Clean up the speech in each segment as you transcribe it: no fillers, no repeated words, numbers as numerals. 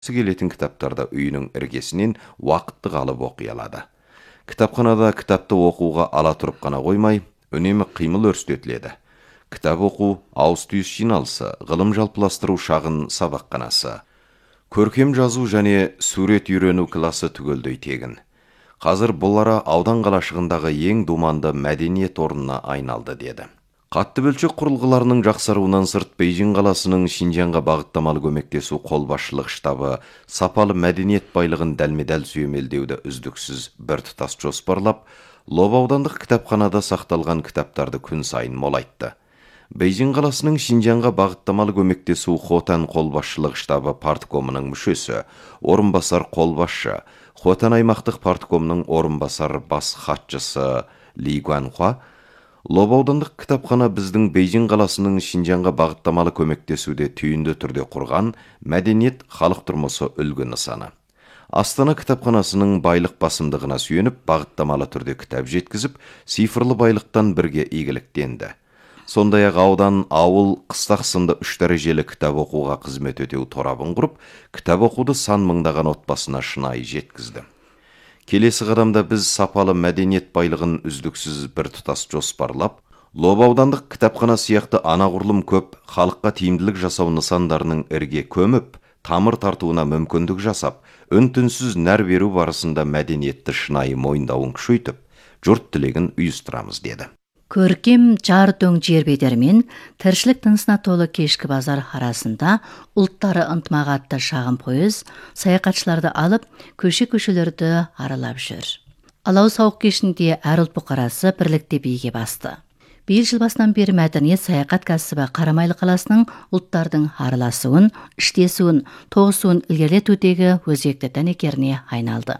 келетін кітаптарды үйінің іргесінен уақытты қалып оқи алады. Кітапханада кітапты оқуға ала тұрып қана қоймай, үнемі қимыл өрістетіледі. Кітап оқу, ауыс-түйіс жиналысы, ғылым жалпыластыру шағын сабақханасы, көркем жазу және сурет үйрену класы түгелдей тегін. Қазір бұл ара аудан қалашығындағы ең думанды мәдениет орнына айналды деді. Қатты бөлшек құрылғыларының жақсаруынан сырт Бейжің қаласының Шинжанға бағыттамалы көмектесу қолбасшылық штабы сапалы мәдениет байлығын дәлме-дәл сүйемелдеуді үздіксіз біртұтас жоспарлап, Лоба аудандық кітапханада сақталған кітаптарды күн сайын молайтты. Бейжің қаласының Шинжанға бағыттамалы көмектесу Хотан қолбасшылық штабы парткомының мүшесі, орынбасар қолбасшы, Хотан аймақтық парткомның орынбасар бас хатшысы Ли Гуанхуа, Лоба аудандық кітапхана біздің Бейжің қаласының Шинжанға бағыттамалы көмектесуде түйінді түрде құрған мәдениет халық тұрмысы үлгі нысаны. Астана кітапханасының байлық басымдығына сүйеніп, бағыттамалы түрде кітап жеткізіп, цифрлы байлықтан бірге игіліктенді. Сондай-ақ аудан, ауыл, қыстақ сынды 3 дәрежелі кітап оқуға қызмет өтеу торабын құрып, кітап оқуды сан мыңдаған отбасына шынайы жеткізді. Келесі қадамда біз сапалы мәдениет байлығын үздіксіз біртұтас жоспарлап, Лоба аудандық кітапхана сияқты анағұрлым көп халыққа тиімділік жасау нысандарының ірге көміп, тамыр тартуына мүмкіндік жасап, үн-түнсіз нәр беру барысында мәдениетті шынайы мойындауын күшейтіп, жұрт тілегін ұйыстырамыз деді. Көркем жар дөң жер бедермен тіршілік тынысына толы кешкі базар арасында ұлттары ынтымағы атты шағын пойыз саяхатшыларды алып, көше-көшелерді аралап жүр. Алау сауық кешінде әр ұлт бұқарасы бірлікте биге басты. 5 жыл басынан бері мәдениет саяхат кәсібі Қарамайлы қаласының ұлттардың араласуын, іштесуін, тоғысуын ілгерілетудегі өзекті дәнекеріне айналды.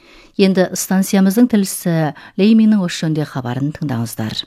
Енді станциямыздың тілшісі Лейминнің осы жөнінде хабарын тыңдаңыздар.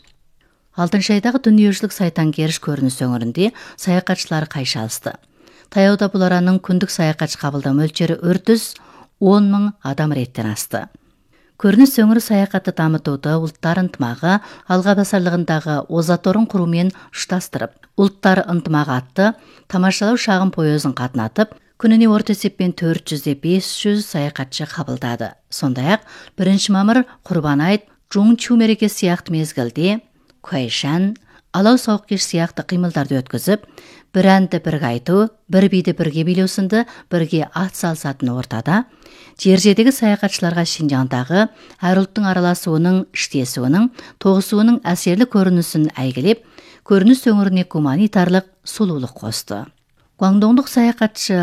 6 айдағы дүниежүзілік сайтангеріш көрініс өңірінде саяхатшылар қайшалысты. Таяуда бұл араның күндік саяхатшы қабылдау мөлшері 410 000 адам реттен асты. Көрініс өңірі саяхатты дамытуды ұлттар ынтымағы алға басарлығындағы озаторын құрумен ұштастырып, ұлттар ынтымағы атты тамашалау шағын пойызын қатынатып, күніне орта есеппен 400-500 саяхатшы қабылдады. Сондай-ақ 1 мамыр Құрбан айт, Чжоңчу мерекесі сияқты мезгілде Куайшан, алау сауық кеш сияқты қимылдарды өткізіп, бір әнді бірге айту, бір биді бірге билеу сынды бірге ат салысатын ортада, жердегі саяхатшыларға Шинжаңдағы әр ұлттың араласуының, іштесуінің, тоғысуының әсерлі көрінісін әйгілеп, көрініс өңіріне гуманитарлық сұлулық қосты. Гуаңдоңдық саяхатшы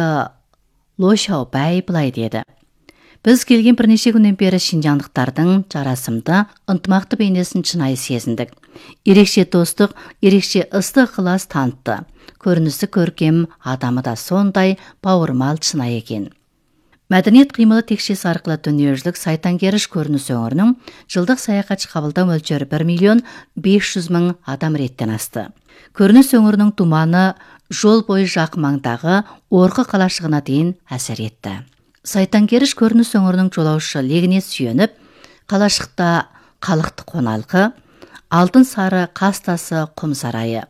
Ло Шаобай былай деді: Біз келген бірнеше күннен бері шинжаңдықтардың жарасымды, ынтымақты бейнесін шынайы сезіндік. Ерекше достық, ерекше ыстық ықылас танытты. Көрінісі көркем, адамы да сондай бауырмал шынайы екен. Мәдениет қимылы текшесі арқылы дүниежүзілік сайтангеріш көрініс өңірінің жылдық саяхатшы қабылдау мөлшері 1 500 000 адам реттен асты. Көрініс өңірінің думаны жол бойы жақын маңдағы Орқы қалашығына дейін әсер етті. Сайтангеріш көрініс өңірінің жолаушы легіне сүйеніп, қалашықта қалықты қоналқы, алтын сары қастасы құм сарайы,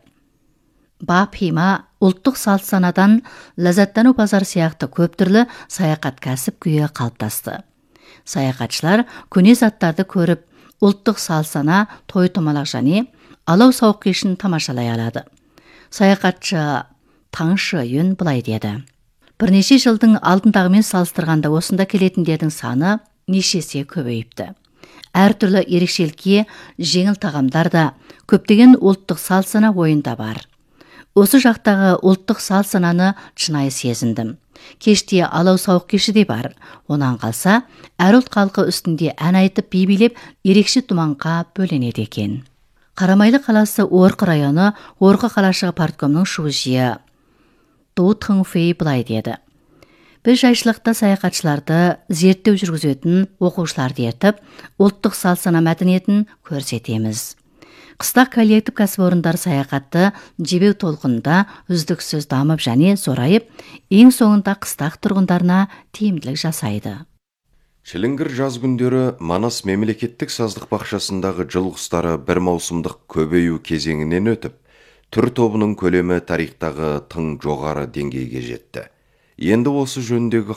Бапима ұлттық салт санадан ләззаттану базар сияқты көп түрлі саяхат кәсіп күйі қалыптасты. Саяхатшылар көне заттарды көріп, ұлттық салт сана, той-томалақ және алау сауық кешін тамашалай алады. Саяхатшы Таңшы Юн былай деді: Бірнеше жылдың алдындағымен салыстырғанда осында келетіндердің саны нешесе көбейіпті. Әр түрлі ерекшелікке жеңіл тағамдар да, көптеген ұлттық салт сана ойында бар. Осы жақтағы ұлттық салт сананы шынайы сезіндім. Кеште алау сауық кеші де бар. Онан қалса, әр ұлт халқы үстінде ән айтып би билеп, ерекше думанға бөленеді екен. Қарамайлы қаласы Орқы районы Орқы қалашығы парткомның шужиі Ду Тыңфей былай деді: Біз жайшылықта саяхатшыларды зерттеу жүргізетін оқушыларды ертіп, ұлттық салт сана мәдениетін көрсетеміз. Қыстақ коллектив кәсіпорындар саяхатты жебеу толқынында үздіксіз дамып және зорайып, ең соңында қыстақ тұрғындарына тиімділік жасайды. Шіліңгір жаз күндері Манас мемлекеттік саздық бақшасындағы жыл құстары бір маусымдық көбею кезеңінен өтіп, түр тобының көлемі тарихтағы тың жоғары деңгейге жетті. Енді осы жөніндегі